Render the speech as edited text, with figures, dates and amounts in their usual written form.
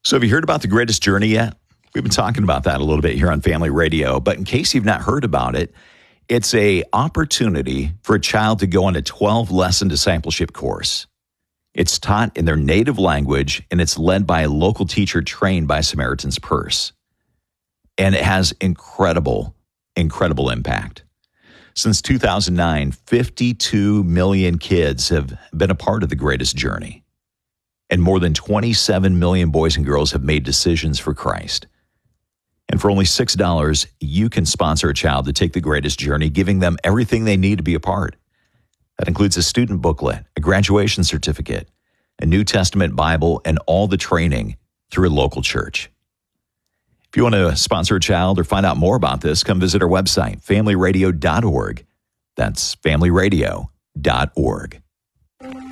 So have you heard about The Greatest Journey yet? We've been talking about that a little bit here on Family Radio, but in case you've not heard about it, it's an opportunity for a child to go on a 12-lesson discipleship course. It's taught in their native language, and it's led by a local teacher trained by Samaritan's Purse. And it has incredible impact. Since 2009, 52 million kids have been a part of The Greatest Journey. And more than 27 million boys and girls have made decisions for Christ. And for only $6, you can sponsor a child to take The Greatest Journey, giving them everything they need to be a part. That includes a student booklet, a graduation certificate, a New Testament Bible, and all the training through a local church. If you want to sponsor a child or find out more about this, come visit our website, familyradio.org. That's familyradio.org.